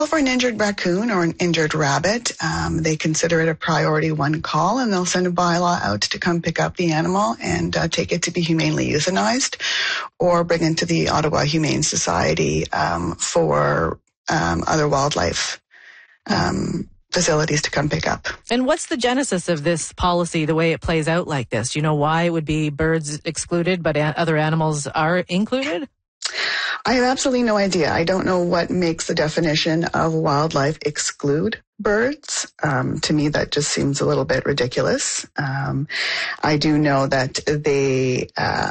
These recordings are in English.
For an injured raccoon or an injured rabbit, they consider it a priority 1 call, and they'll send a bylaw out to come pick up the animal and take it to be humanely euthanized or bring it to the Ottawa Humane Society for other wildlife facilities to come pick up. And what's the genesis of this policy, the way it plays out like this? Do you know why it would be birds excluded but other animals are included? I have absolutely no idea. I don't know what makes the definition of wildlife exclude birds. To me, that just seems a little bit ridiculous. I do know that they,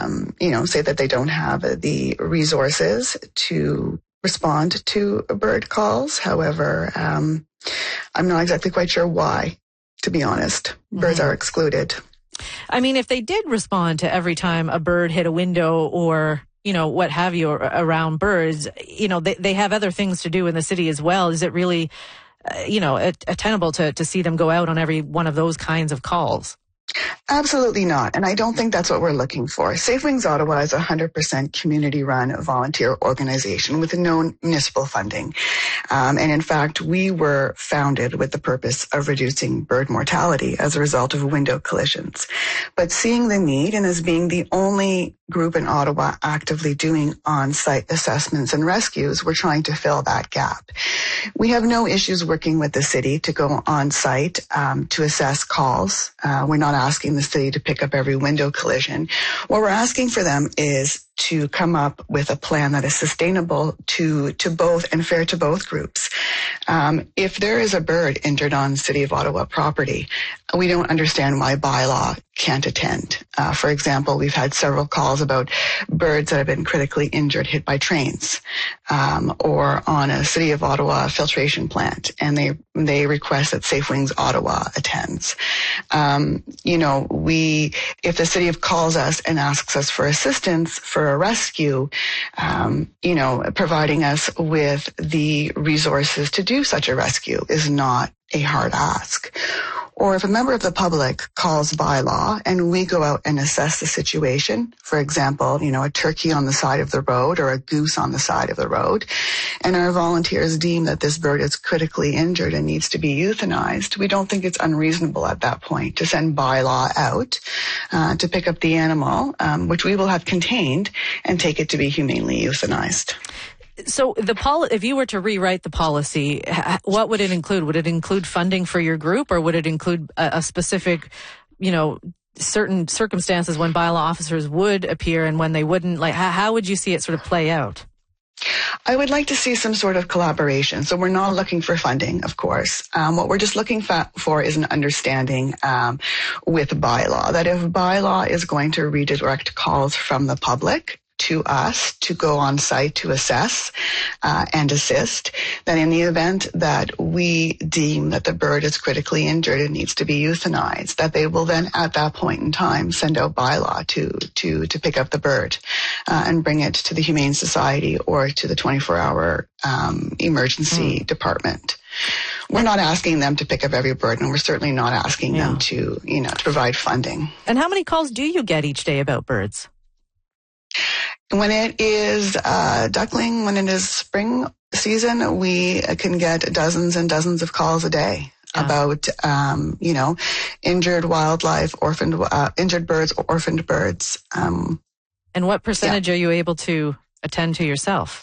say that they don't have the resources to respond to bird calls. However, I'm not exactly quite sure why, to be honest. Birds are excluded. I mean, if they did respond to every time a bird hit a window or what have you around birds, they have other things to do in the city as well. Is it really, attainable to see them go out on every one of those kinds of calls? Absolutely not. And I don't think that's what we're looking for. Safe Wings Ottawa is a 100% community-run volunteer organization with no municipal funding. And in fact, we were founded with the purpose of reducing bird mortality as a result of window collisions. But seeing the need and as being the only group in Ottawa actively doing on-site assessments and rescues, we're trying to fill that gap. We have no issues working with the city to go on-site to assess calls. We're not asking the city to pick up every window collision. What we're asking for them is to come up with a plan that is sustainable to both and fair to both groups. If there is a bird injured on City of Ottawa property, we don't understand why bylaw can't attend. For example, we've had several calls about birds that have been critically injured hit by trains, or on a City of Ottawa filtration plant, and they request that Safe Wings Ottawa attends. If the city calls us and asks us for assistance for a rescue, providing us with the resources to do such a rescue is not a hard ask. Or if a member of the public calls bylaw and we go out and assess the situation, for example, a turkey on the side of the road or a goose on the side of the road, and our volunteers deem that this bird is critically injured and needs to be euthanized, we don't think it's unreasonable at that point to send bylaw out to pick up the animal, which we will have contained, and take it to be humanely euthanized. So if you were to rewrite the policy, what would it include? Would it include funding for your group, or would it include a specific, certain circumstances when bylaw officers would appear and when they wouldn't? Like, how would you see it sort of play out? I would like to see some sort of collaboration. So we're not looking for funding, of course. What we're just looking for is an understanding with bylaw, that if bylaw is going to redirect calls from the public to us to go on site to assess and assist, then in the event that we deem that the bird is critically injured and needs to be euthanized, that they will then at that point in time send out bylaw to pick up the bird and bring it to the Humane Society or to the 24-hour emergency department. We're not asking them to pick up every bird, and we're certainly not asking them to provide funding. And how many calls do you get each day about birds? When it is duckling, when it is spring season, we can get dozens and dozens of calls a day about, injured wildlife, injured birds, orphaned birds. And what percentage are you able to attend to yourself?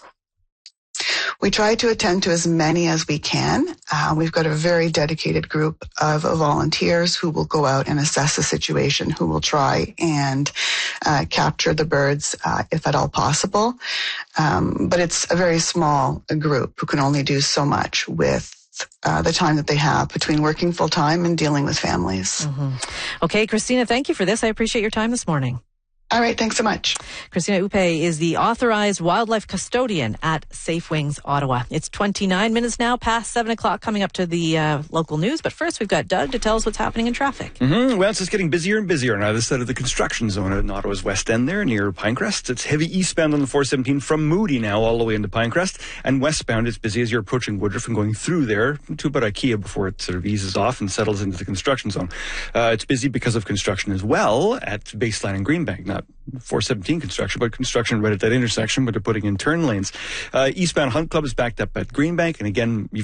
We try to attend to as many as we can. We've got a very dedicated group of volunteers who will go out and assess the situation, who will try and capture the birds if at all possible. But it's a very small group who can only do so much with the time that they have between working full time and dealing with families. Okay, Christina, thank you for this. I appreciate your time this morning. All right, thanks so much. Christina Upe is the authorized wildlife custodian at Safe Wings Ottawa. It's 29 minutes now past 7 o'clock, coming up to the local news. But first, we've got Doug to tell us what's happening in traffic. Well, it's just getting busier and busier on either side of the construction zone in Ottawa's West End there near Pinecrest. It's heavy eastbound on the 417 from Moody now all the way into Pinecrest. And westbound, it's busy as you're approaching Woodruff and going through there to about IKEA before it sort of eases off and settles into the construction zone. It's busy because of construction as well at Baseline and Greenbank, not 417 construction, but construction right at that intersection where they're putting in turn lanes. Eastbound Hunt Club is backed up at Greenbank, and again, you've